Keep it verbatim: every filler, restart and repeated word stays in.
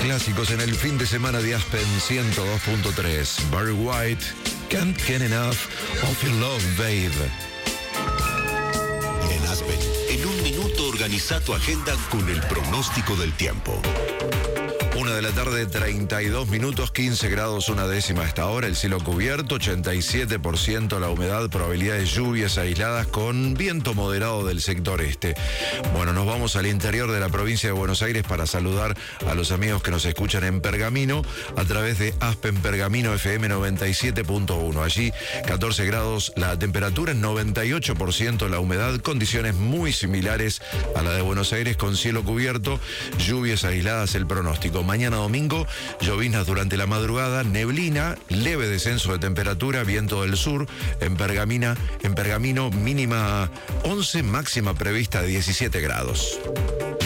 clásicos en el fin de semana de Aspen ciento dos punto tres. Barry White, Can't Get Enough of Your Love, Babe. En Aspen, en un minuto organiza tu agenda con el pronóstico del tiempo. Una de la tarde, treinta y dos minutos, quince grados, una décima a esta hora, el cielo cubierto, ochenta y siete por ciento la humedad, probabilidad de lluvias aisladas con viento moderado del sector este. Bueno, nos vamos al interior de la provincia de Buenos Aires para saludar a los amigos que nos escuchan en Pergamino a través de Aspen Pergamino F M noventa y siete punto uno. Allí, catorce grados la temperatura, noventa y ocho por ciento la humedad, condiciones muy similares a la de Buenos Aires con cielo cubierto, lluvias aisladas el pronóstico. Mañana domingo, lloviznas durante la madrugada, neblina, leve descenso de temperatura, viento del sur, en Pergamina, en Pergamino mínima once, máxima prevista de diecisiete grados.